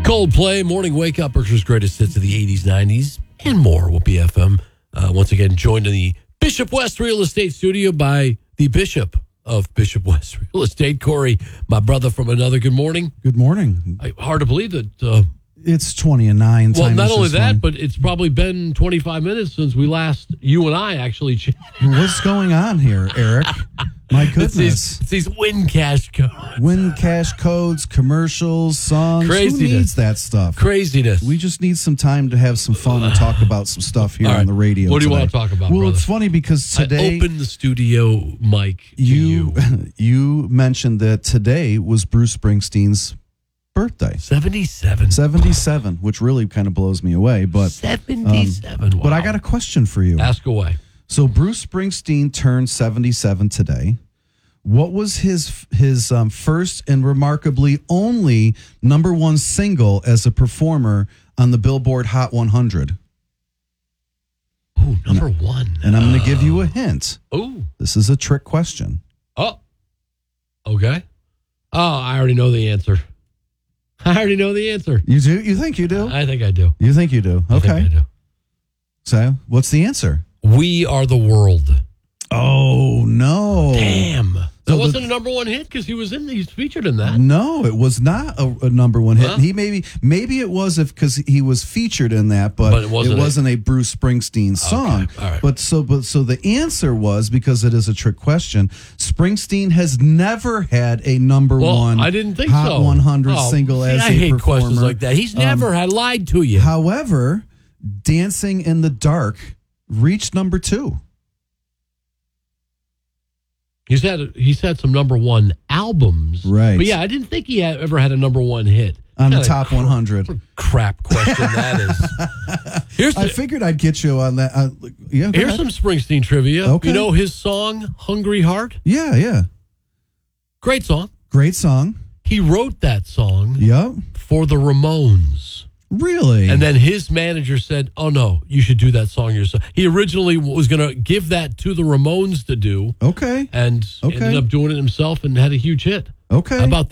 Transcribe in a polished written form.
Coldplay, Morning Wake Up, Berkshire's greatest hits of the 80s, 90s, and more will be FM. Once again, joined in the Bishop West Real Estate Studio by the Bishop of Bishop West Real Estate, Corey, my brother from another. Good morning. Good morning. Hard to believe that. It's 20 and 9. Well, Time not is only just that, fun. but it's probably been 25 minutes since you and I actually chatted. What's going on here, Eric? My goodness. It's these win cash codes. Win cash codes, commercials, songs. Craziness. Who needs that stuff? Craziness. We just need some time to have some fun and talk about some stuff here All right. on the radio. What do you today. want to talk about, Well, brother? it's funny because today I opened the studio mic to you. you mentioned that today was Bruce Springsteen's birthday. 77, which really kind of blows me away. But 77. Wow. But I got a question for you. Ask away. So Bruce Springsteen turned 77 today. What was his first and remarkably only number one single as a performer on the Billboard Hot 100? Oh, number one. And I'm going to give you a hint. Oh. This is a trick question. Oh. Okay. Oh, I already know the answer. You do? You think you do? I think I do. You think you do? I think I Okay. do. So, what's the answer? We Are the World. Oh, no. Damn. That So wasn't a number one hit because he's featured in that. No, it was not a number one hit. Huh? He maybe it was because he was featured in that, but it wasn't a Bruce Springsteen song. Okay, all right. But so the answer was, because it is a trick question, Springsteen has never had a number one I didn't think Hot so. 100 Oh, single see, as I a hate performer. questions like that. He's never had lied to you. However, Dancing in the Dark reached number 2. He's had some number one albums. Right. But yeah, I didn't think he ever had a number one hit. On the What top 100. Crap question that is. I figured I'd get you on that. Yeah, go Here's ahead. some Springsteen trivia. Okay. You know his song, Hungry Heart? Yeah. Great song. Great song. He wrote that song Yep. for the Ramones. Really? And then his manager said, oh, no, you should do that song yourself. He originally was going to give that to the Ramones to do. Okay. And ended up doing it himself and had a huge hit. Okay. How about